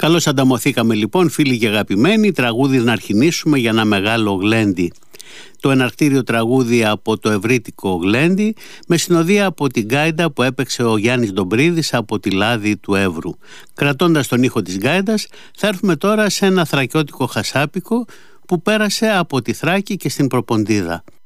Καλώς ανταμωθήκαμε λοιπόν, φίλοι και αγαπημένοι, τραγούδι να αρχινήσουμε για ένα μεγάλο γλέντι. Το εναρκτήριο τραγούδι από το ευρύτικο γλέντι, με συνοδεία από την γκάιντα που έπαιξε ο Γιάννης Ντομπρίδης από τη Λάδη του Εύρου. Κρατώντας τον ήχο της γκάιντας, θα έρθουμε τώρα σε ένα θρακιώτικο χασάπικο που πέρασε από τη Θράκη και στην Προποντίδα.